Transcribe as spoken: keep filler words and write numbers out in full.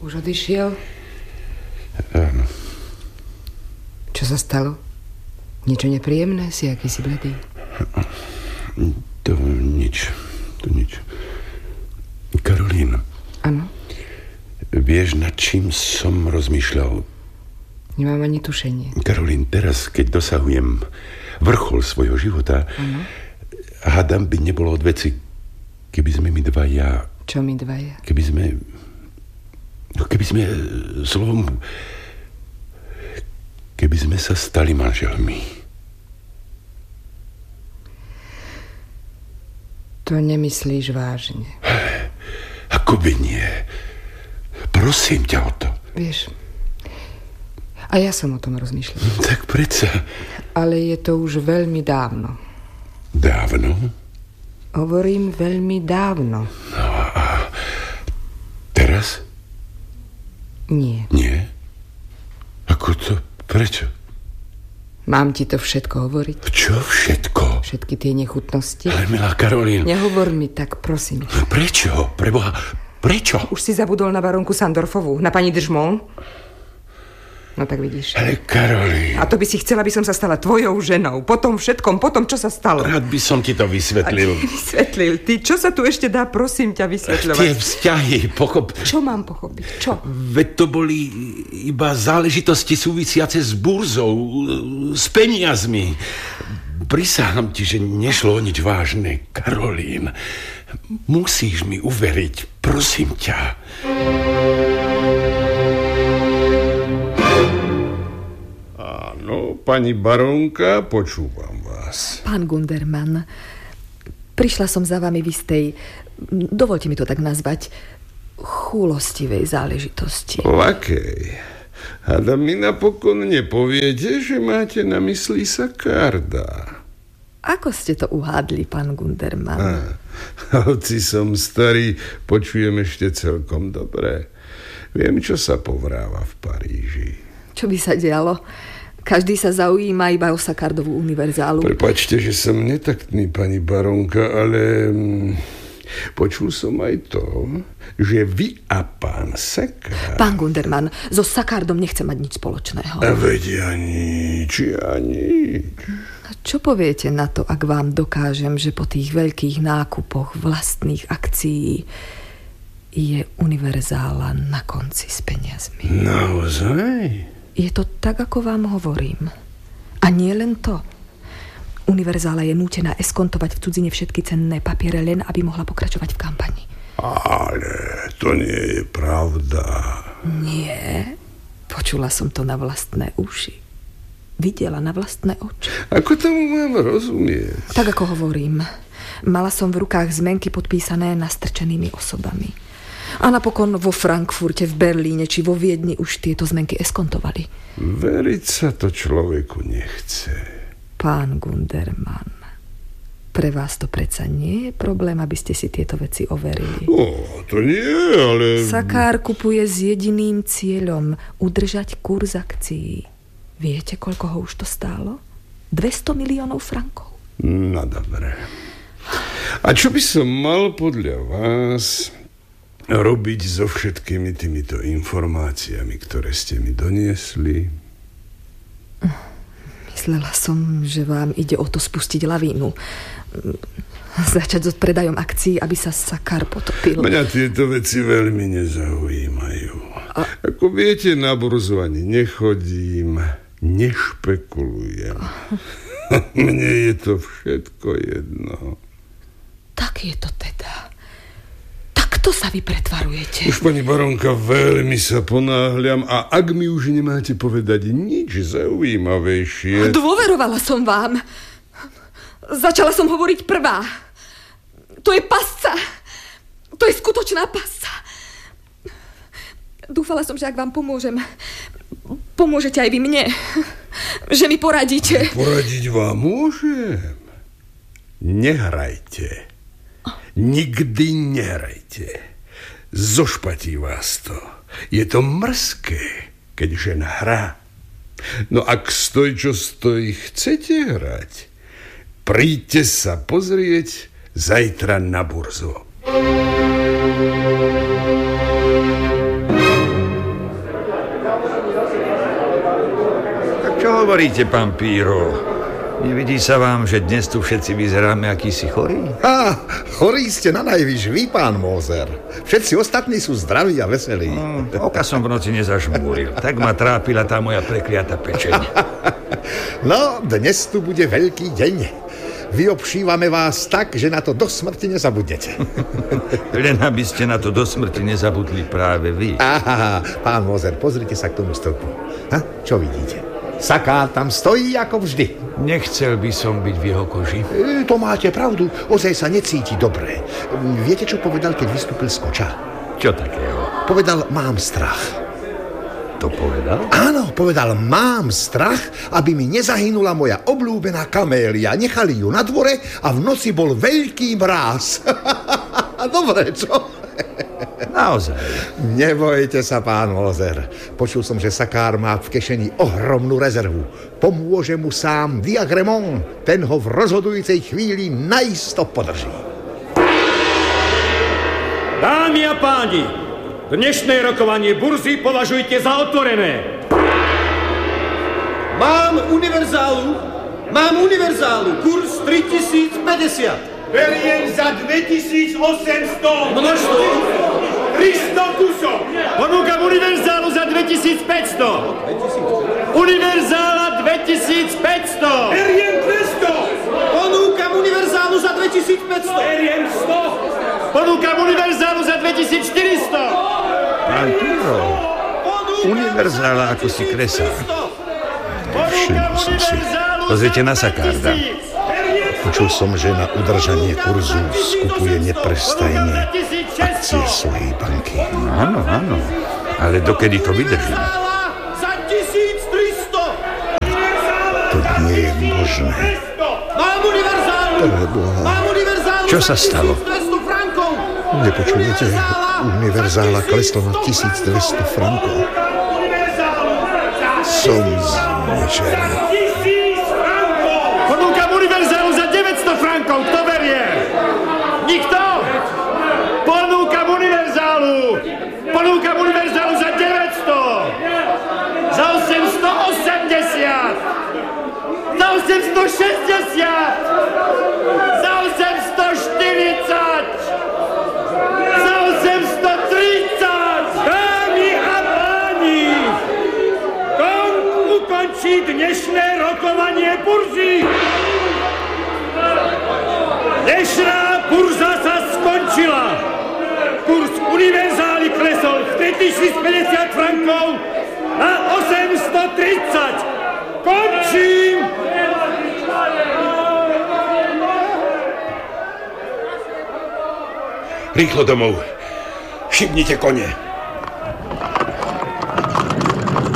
Už odišiel? Áno. Čo sa stalo? Niečo nepríjemné? Si akýsi bledý? To nič. To nič. Karolín. Áno? Vieš, nad čím som rozmýšľal? Nemám ani tušenie. Karolín, teraz, keď dosahujem vrchol svojho života, áno? Hádam by nebolo od veci, keby sme my dvaja... Čo my dvaja? Keby sme... Keby sme... Slovom... Keby sme sa stali manželmi. To nemyslíš vážne. Ako by nie. Prosím ťa o to. Vieš, a ja som o tom rozmýšľala. Tak predsa. Ale je to už veľmi dávno. Dávno? Hovorím veľmi dávno. No a teraz? Nie. Nie? Ako to? Prečo? Mám ti to všetko hovoriť? Čo všetko? Všetky tie nechutnosti? Ale milá Karolín... Nehovor mi tak, prosím. Prečo? Preboha, prečo? Už si zabudol na baronku Sandorfovú, na pani Držmon? No tak vidíš. Ale Karolín... A to by si chcela, aby som sa stala tvojou ženou. Po tom všetkom, po tom, čo sa stalo. Rád by som ti to vysvetlil. A vysvetlil? Ty, čo sa tu ešte dá, prosím ťa, vysvetľovať? Tie vzťahy, pochop... Čo mám pochopiť? Čo? Veď to boli iba záležitosti súvisiace s burzou, s peniazmi. Prisahám ti, že nešlo o nič vážne. Karolín, musíš mi uveriť, prosím ťa. Áno, pani barónka, počúvam vás. Pán Gunderman, prišla som za vami v istej, dovolte mi to tak nazvať, chúlostivej záležitosti. O akej? Hada mi napokon nepoviete, že máte na mysli Sakarda. Ako ste to uhádli, pán Gunderman? Á, hoci som starý, počujem ešte celkom dobre. Viem, čo sa povráva v Paríži. Čo by sa dialo? Každý sa zaujíma iba o Sakardovú univerzálu. Prepáčte, že som netaktný, pani baronka, ale počul som aj to, že vy a pán Sakard... Pán Gunderman, so Sakardom nechcem mať nič spoločného. A veď ja nič, ja nič. Čo poviete na to, ak vám dokážem, že po tých veľkých nákupoch vlastných akcií je univerzála na konci s peniazmi? Naozaj? Je to tak, ako vám hovorím. A nie len to. Univerzála je nútená eskontovať v cudzine všetky cenné papiere, len aby mohla pokračovať v kampani. Ale to nie je pravda. Nie. Počula som to na vlastné uši. Videla na vlastné oči. Ako tomu mám rozumieť? Tak, ako hovorím. Mala som v rukách zmenky podpísané nastrčenými osobami. A napokon vo Frankfurte, v Berlíne či vo Viedni už tieto zmenky eskontovali. Veriť sa to človeku nechce. Pán Gunderman, pre vás to predsa nie je problém, aby ste si tieto veci overili. O, to nie, ale... Sakár kupuje s jediným cieľom udržať kurz akcií. Viete, koľko ho už to stálo? dvesto miliónov frankov. No, dobre. A čo by som mal podľa vás robiť so všetkými týmito informáciami, ktoré ste mi doniesli? Myslela som, že vám ide o to spustiť lavínu. Začať s predajom akcií, aby sa Sakár potopil. Mňa tieto veci veľmi nezaujímajú. A... Ako viete, na burzu ani nechodím, nešpekulujem. Mne je to všetko jedno. Tak je to teda. Takto sa vy pretvarujete. Už, pani baronka, veľmi sa ponáhľam a ak mi už nemáte povedať nič zaujímavejšie... Dôverovala som vám. Začala som hovoriť prvá. To je pasca. To je skutočná pasca. Dúfala som, že ak vám pomôžem, pomôžete aj vy mne. Že mi poradíte. Poradiť vám môžem. Nehrajte. Nikdy nehrajte. Zošpatí vás to. Je to mrzké, keď žena hrá. No ak stoj, čo stojí, chcete hrať, príďte sa pozrieť zajtra na burzu. hovoríte, pán Píro? Nevidí sa vám, že dnes tu všetci vyzeráme akýsi chorí? Á, chorí ste na najvyš vy, pán Moser. Všetci ostatní sú zdraví a veselí. Mm, oka som v noci nezažmúril. Tak ma trápila tá moja prekliata pečeň. No, dnes tu bude veľký deň. Vyobšívame vás tak, že na to do smrti nezabudnete. Len aby ste na to do smrti nezabudli práve vy. Aha, pán Moser, pozrite sa k tomu stĺpu. Ha? Čo vidíte? Sakár tam stojí ako vždy. Nechcel by som byť v jeho koži. E, to máte pravdu, ozaj sa necíti dobre. Viete, čo povedal, keď vystúpil z koča? Čo takého? Povedal, mám strach. To povedal? Áno, povedal, mám strach, aby mi nezahynula moja obľúbená kamélia. Nechali ju na dvore a v noci bol veľký mráz. Dobre, čo? Naozaj. Nebojte sa, pán Moser. Počul som, že Sakár má v kešeni ohromnú rezervu. Pomôže mu sám Diagremon. Ten ho v rozhodujúcej chvíli naisto podrží. Dámy a páni, dnešné rokovanie burzy považujte za otvorené. Mám univerzálu, mám univerzálu, kurz tritisícpäťdesiat. Beriem za dvetisícosemsto. Množstvo? tristo kusov. Ponúkam univerzálu za dvetisícpäťsto. Univerzála dvetisícpäťsto. Beriem dvesto. Ponúkam univerzálu za dvetisícpäťsto. Beriem sto. Ponúkam univerzálu za dvetisícštyristo. Pán Píro, univerzála ako si kresá. Ponúkam univerzálu za Pozrite na Sakárda. Počul som, že na udržanie kurzu skupuje neprestajné akcie svojej banky. Áno, áno. Ale dokedy to vydrží? Za tisíctristo. To nie je možné. Mám univerzálu. Preboha. Mám univerzálu. Čo sa stalo? tisícdvesto frankov. Nepočujete? Univerzála klesla na tisícdvesto frankov. Som zničený. Ponúkam univerzálu za deväťsto frankov. Kto berie? Nikto? Ponúkam univerzálu. Ponúkam univerzálu za deväťsto. Za osemstoosemdesiat. Za osemstošesťdesiat. Za osemstoštyridsať. Za osemstotridsať. Dámy a páni, tom ukončí dnešné rokovanie burzy. Dnešná burza sa skončila. Kurz univerzály klesol z tritisícpäťdesiat frankov na osemstotridsať. Končím! Rýchlo domov. Šibnite kone.